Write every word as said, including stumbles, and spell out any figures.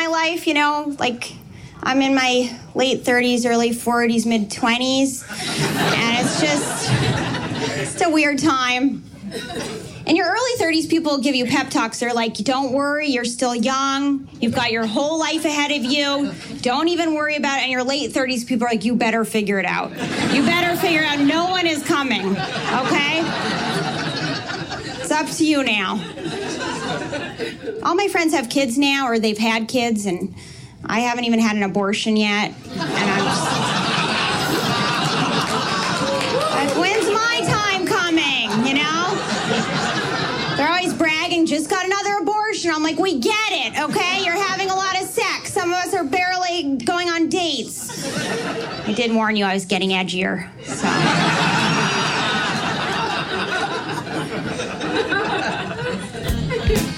life, you know, like I'm in my late thirties, early forties, mid twenties, and it's just, it's a weird time. In your early thirties, people give you pep talks. They're like, don't worry, you're still young. You've got your whole life ahead of you. Don't even worry about it. In your late thirties, people are like, you better figure it out. You better figure it out. No one is coming, okay? It's up to you now. All my friends have kids now, or they've had kids, and I haven't even had an abortion yet. And I'm just... like, when's my time coming, you know? They're always bragging, just got another abortion. I'm like, we get it, okay? You're having a lot of sex. Some of us are barely going on dates. I did warn you I was getting edgier, so...